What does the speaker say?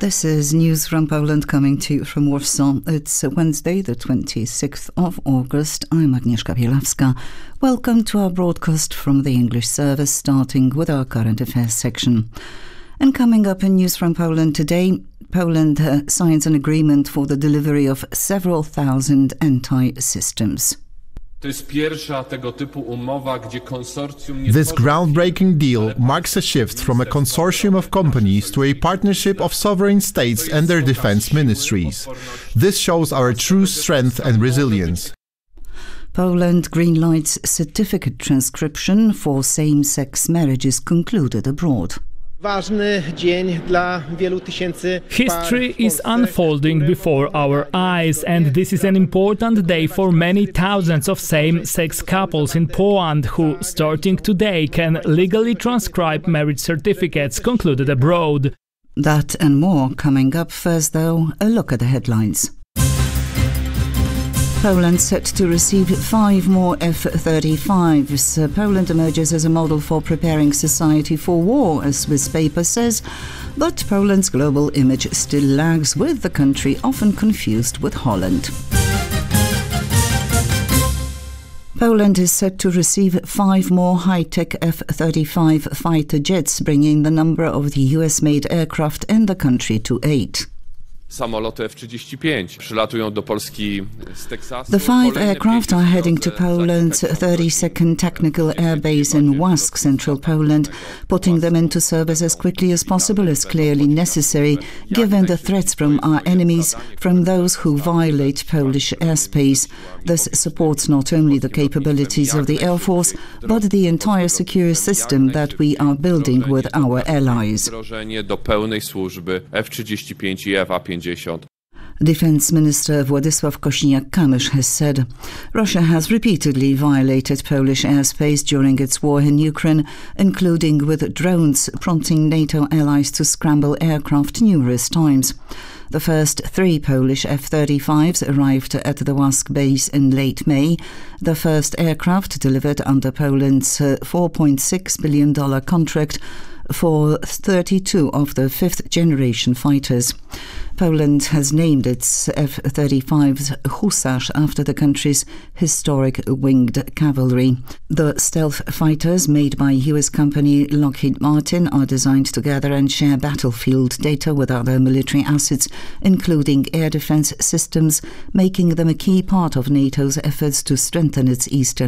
This is News from Poland coming to you from Warsaw. It's Wednesday, the 26th of August. I'm Agnieszka Bielawska. Welcome to our broadcast from the English service, starting with our current affairs section. And coming up in News from Poland today, Poland signs an agreement for the delivery of several thousand anti-systems. This groundbreaking deal marks a shift from a consortium of companies to a partnership of sovereign states and their defense ministries. This shows our true strength and resilience. Poland greenlights certificate transcription for same-sex marriages concluded abroad. History is unfolding before our eyes, and this is an important day for many thousands of same-sex couples in Poland who, starting today, can legally transcribe marriage certificates concluded abroad. That and more coming up. First, though, a look at the headlines. Poland set to receive 5 more F-35s. Poland emerges as a model for preparing society for war, a Swiss paper says. But Poland's global image still lags, with the country often confused with Holland. Poland is set to receive 5 more high-tech F-35 fighter jets, bringing the number of the US-made aircraft in the country to 8. Samoloty F-35 przylatują do Polski z Teksasu. The 5 aircraft are heading to Poland's 32nd Technical Air Base in Łask, central Poland. Putting them into service as quickly as possible is clearly necessary, given the threats from our enemies, from those who violate Polish airspace. This supports not only the capabilities of the Air Force, but the entire secure system that we are building with our allies. Do pełnej służby F-35 i F-50. Defense Minister Władysław Kosiniak-Kamysz has said Russia has repeatedly violated Polish airspace during its war in Ukraine, including with drones, prompting NATO allies to scramble aircraft numerous times. The first 3 Polish F-35s arrived at the Łask base in late May, the first aircraft delivered under Poland's $4.6 billion contract for 32 of the 5th-generation fighters. Poland has named its F-35s Hussarz after the country's historic winged cavalry. The stealth fighters, made by US company Lockheed Martin, are designed to gather and share battlefield data with other military assets, including air defense systems, making them a key part of NATO's efforts to strengthen its eastern